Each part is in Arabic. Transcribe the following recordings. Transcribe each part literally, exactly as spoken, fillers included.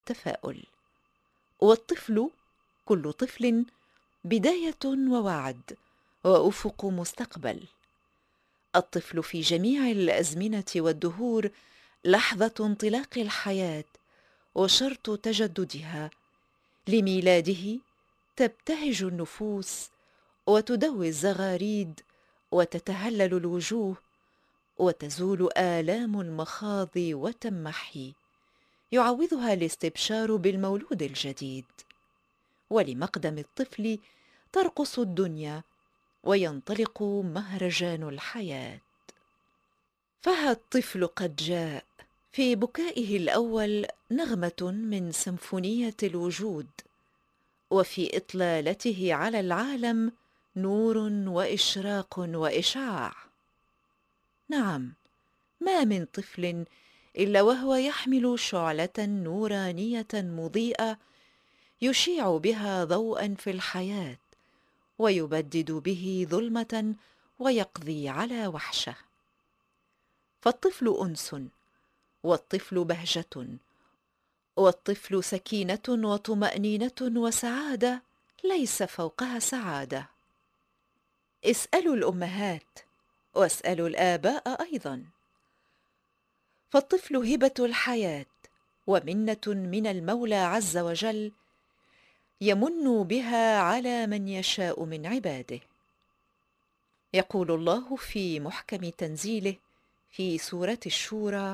تفاؤل. والطفل كل طفل بداية ووعد وأفق مستقبل. الطفل في جميع الأزمنة والدهور لحظة انطلاق الحياة وشرط تجددها. لميلاده تبتهج النفوس وتدوي الزغاريد وتتهلل الوجوه وتزول آلام المخاض وتمحي. يعوضها الاستبشار بالمولود الجديد. ولمقدم الطفل ترقص الدنيا وينطلق مهرجان الحياة. فها الطفل قد جاء، في بكائه الأول نغمة من سيمفونية الوجود، وفي إطلالته على العالم نور وإشراق وإشعاع. نعم، ما من طفل إلا وهو يحمل شعلة نورانية مضيئة يشيع بها ضوءا في الحياة ويبدد به ظلمة ويقضي على وحشة. فالطفل أنس، والطفل بهجة، والطفل سكينة وطمأنينة وسعادة ليس فوقها سعادة. اسألوا الأمهات واسألوا الآباء أيضا. فالطفل هبة الحياة ومنة من المولى عز وجل يمن بها على من يشاء من عباده. يقول الله في محكم تنزيله في سورة الشورى: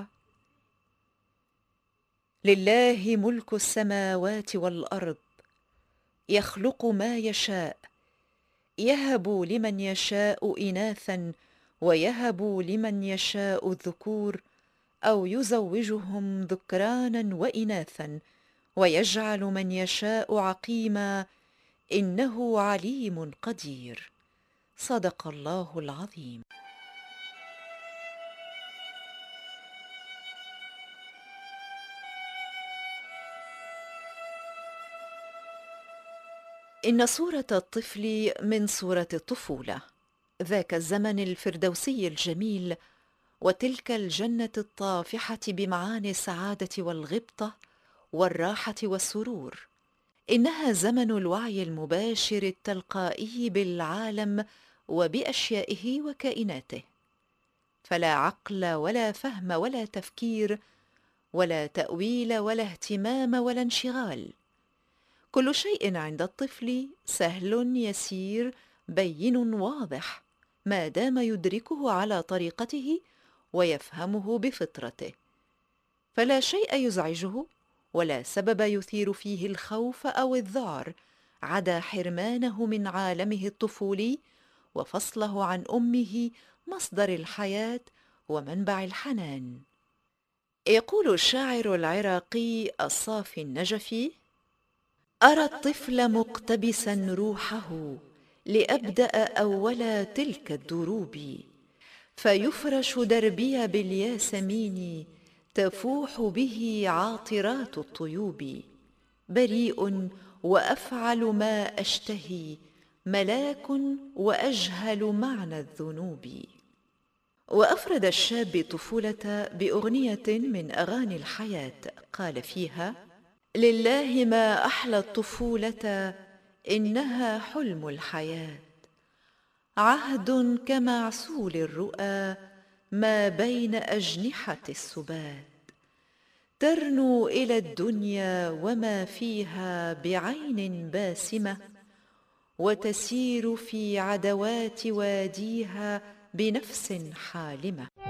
لله ملك السماوات والأرض يخلق ما يشاء يهب لمن يشاء إناثا ويهب لمن يشاء الذكور أو يزوجهم ذكرانا وإناثا ويجعل من يشاء عقيما إنه عليم قدير. صدق الله العظيم. إن صورة الطفل من صورة الطفولة، ذاك الزمن الفردوسي الجميل وتلك الجنة الطافحة بمعاني السعادة والغبطة والراحة والسرور. إنها زمن الوعي المباشر التلقائي بالعالم وبأشيائه وكائناته، فلا عقل ولا فهم ولا تفكير ولا تأويل ولا اهتمام ولا انشغال. كل شيء عند الطفل سهل يسير بين واضح ما دام يدركه على طريقته ويفهمه بفطرته، فلا شيء يزعجه ولا سبب يثير فيه الخوف أو الذعر عدا حرمانه من عالمه الطفولي وفصله عن أمه مصدر الحياة ومنبع الحنان. يقول الشاعر العراقي الصافي النجفي: أرى الطفل مقتبسا روحه لأبدأ أول تلك الدروب، فيفرش دربي بالياسمين تفوح به عاطرات الطيوب، بريء وأفعل ما أشتهي ملاك وأجهل معنى الذنوب. وأفرد الشاب طفولة بأغنية من أغاني الحياة قال فيها: لله ما أحلى الطفولة إنها حلم الحياة، عهد كمعسول الرؤى ما بين أجنحة السبات، ترنو إلى الدنيا وما فيها بعين باسمة، وتسير في عدوات واديها بنفس حالمة.